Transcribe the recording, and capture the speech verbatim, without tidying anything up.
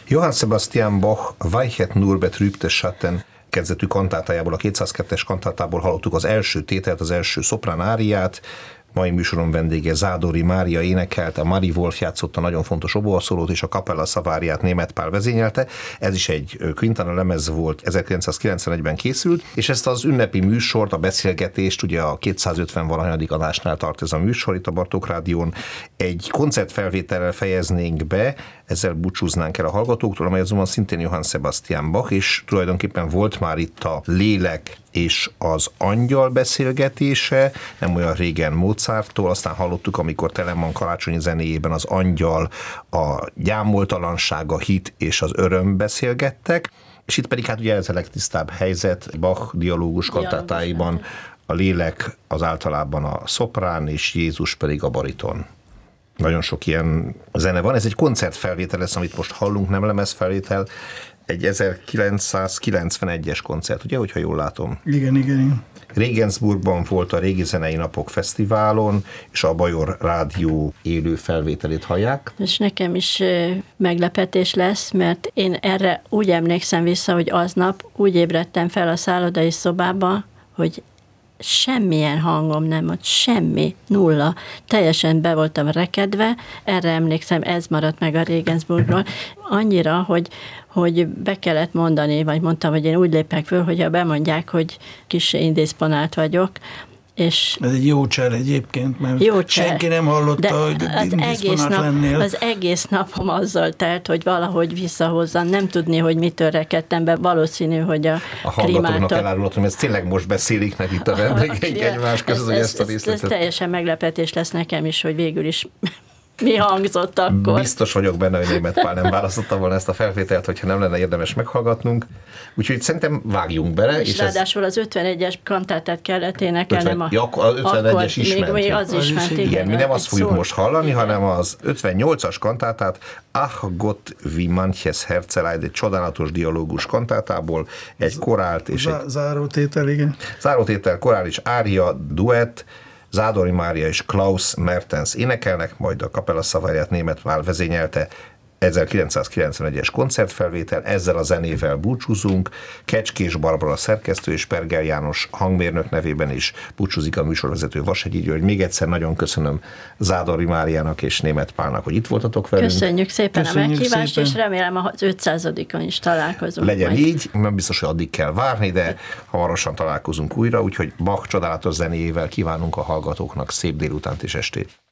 Johann Sebastian Bach Weichet nur betrübte Schatten kezdetű kantátájából, a kétszázkettes kantátából hallottuk az első tételt, az első szoprán áriát. Mai műsorom vendége Zádori Mária énekelte, a Mari Wolf játszotta nagyon fontos oboaszólót, és a Kapella Szaváriát Németh Pál vezényelte. Ez is egy Quintana lemez volt, ezerkilencszázkilencvenegyben készült, és ezt az ünnepi műsort, a beszélgetést, ugye a kétszázötven valahanyadik adásnál tart ez a műsor itt a Bartók Rádión, egy koncertfelvétellel fejeznénk be, ezzel búcsúznánk el a hallgatóktól, amely azonban szintén Johann Sebastian Bach, és tulajdonképpen volt már itt a lélek és az angyal beszélgetése, nem olyan régen Mozarttól, aztán hallottuk, amikor Telemann karácsonyi zenéjében az angyal, a gyámoltalanság, a hit és az öröm beszélgettek, és itt pedig hát ugye ez a legtisztább helyzet, Bach dialógus kantátáiban a lélek az általában a szoprán, és Jézus pedig a bariton. Nagyon sok ilyen zene van. Ez egy koncertfelvétel lesz, amit most hallunk, nem lemezfelvétel, egy ezerkilencszázkilencvenegyes koncert, ugye, hogyha jól látom? Igen, igen, igen. Regensburgban volt a Régi Zenei Napok Fesztiválon, és a Bajor Rádió élő felvételét hallják. És nekem is meglepetés lesz, mert én erre úgy emlékszem vissza, hogy aznap úgy ébredtem fel a szállodai szobába, hogy semmilyen hangom nem volt, semmi, nulla. Teljesen be voltam rekedve, erre emlékszem, ez maradt meg a Regensburgról. Annyira, hogy, hogy be kellett mondani, vagy mondtam, hogy én úgy lépek föl, hogyha bemondják, hogy kissé indisponált vagyok, és ez egy jó csel egyébként, mert jó csel, senki nem hallotta, hogy indisponált lennél. Az egész napom azzal telt, hogy valahogy visszahozzam, nem tudni, hogy mitől rekedtem be, valószínű, hogy a, a hallgatóknak elárulhatom, ez tényleg most beszélik meg itt a vendégeink egymás között, hogy ezt a részletet. Ez teljesen meglepetés lesz nekem is, hogy végül is mi hangzott akkor. Biztos vagyok benne, hogy Németh Pál nem választotta volna ezt a felvételt, hogyha nem lenne érdemes meghallgatnunk. Úgyhogy szerintem vágjunk bele. És, és ráadásul ez... az ötvenegyes kantátát kellett énekelnem. Ja, az ötvenegyes is még, ment. még az is ment, igen. igen mi nem azt fogjuk szó. most hallani, hanem az ötvennyolcas kantátát, Ach Gott, wie manches Herzeleid, egy csodálatos dialógus kantátából, egy korált és Z- egy... Zárótétel, igen. Zárótétel, korál és ária, duett, Zádori Mária és Klaus Mertens énekelnek, majd a Kapella Szaváriát Németh Pál vezényelte, ezerkilencszázkilencvenegyes koncertfelvétel, ezzel a zenével búcsúzunk. Kecskés Barbara szerkesztő és Pergel János hangmérnök nevében is búcsúzik a műsorvezető Vasegyi György. Még egyszer nagyon köszönöm Zádori Máriának és Németh Pálnak, hogy itt voltatok velünk. Köszönjük szépen Köszönjük a meghívást, szépen. és remélem az ötszázadikon is találkozunk. Legyen majd. így, nem biztos, hogy addig kell várni, de hamarosan találkozunk újra, úgyhogy Bach csodálatos zenéjével kívánunk a hallgatóknak szép délutánt és estét.